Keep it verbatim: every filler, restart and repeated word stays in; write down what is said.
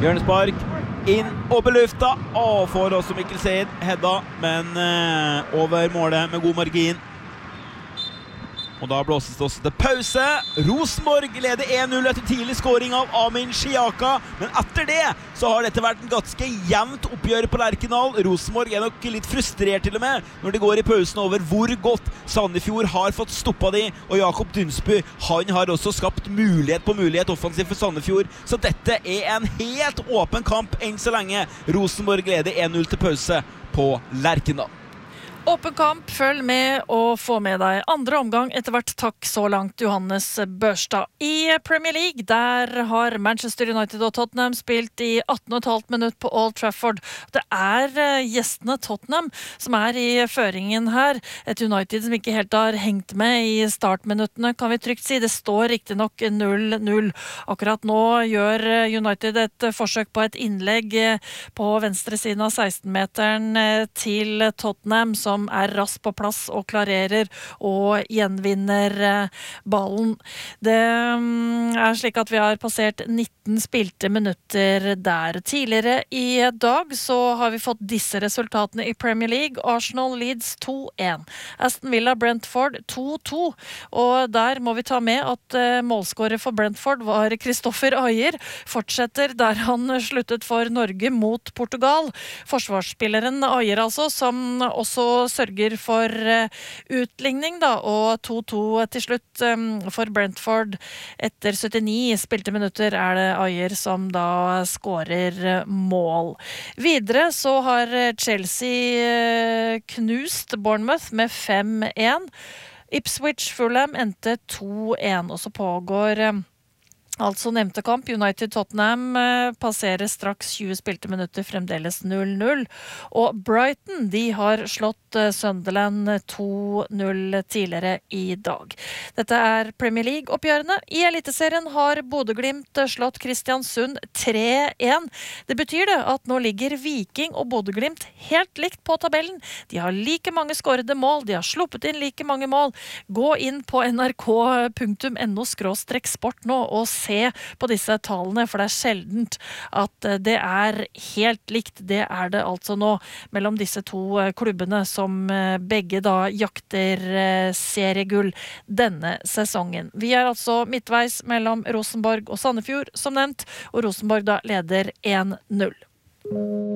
Hjørnespark inn over lufta, og får også Mikkel Seid hedda, men eh, over målet med god margin. Og da blåses det også til pause. Rosenborg leder en null etter tidlig scoring av Amin Xiaka, men etter det så har dette vært en ganske jevnt oppgjør på Lerkendal. Rosenborg er nok litt frustrert til og med når de går i pausen over hvor godt Sandefjord har fått stoppa de, og Jakob Dunsby, han har også skapt mulighet på mulighet offensivt for Sandefjord, så dette er en helt åpen kamp enn så lenge. Rosenborg leder en null til pause på Lerkendal. Åpen kamp, følg med og få med deg andre omgang etter hvert. Takk så langt, Johannes Børstad. I Premier League, der har Manchester United og Tottenham spilt i atten og et halvt minutt på Old Trafford. Det er gjestene Tottenham som er i føringen her. Et United som ikke helt har hengt med i startminuttene, kan vi trygt si. Det står riktig nok null null. Akkurat nå gjør United et forsøk på et innlegg på venstre siden av seksten-meteren til Tottenham, som som er raskt på plass og klarerer og gjenvinner ballen. Det er slik at vi har passert nitten spilte minutter der. Tidligere i dag så har vi fått disse resultatene i Premier League. Arsenal Leeds to en. Aston Villa Brentford to to. Og der må vi ta med at målskårer for Brentford var Kristoffer Ajer. Fortsetter der han sluttet for Norge mot Portugal. Forsvarsspilleren Ajer altså, som også sørger for utligning da, og to to til slutt for Brentford. Etter syttini spilte minutter er det Ajer som da skårer mål. Videre så har Chelsea knust Bournemouth med fem en. Ipswich Fulham endte to en, og så pågår altså nevnte kamp. United-Tottenham passerer straks tjue spilte minutter, fremdeles null null. Og Brighton, de har slått Sunderland to null tidligere i dag. Dette er Premier League-oppgjørene. I Eliteserien har Bodø/Glimt slått Kristiansund tre en. Det betyr det at nå ligger Viking og Bodø/Glimt helt likt på tabellen. De har like mange skårede mål, de har sluppet inn like mange mål. Gå inn på nrk punktum no skråstrek sport nå og se på disse tallene, for det er sjeldent at det er helt likt. Det er det altså nå mellom disse to klubbene som begge da jakter seriegull denne sesongen. Vi er altså midtveis mellom Rosenborg og Sandefjord, som nevnt, og Rosenborg da leder en null.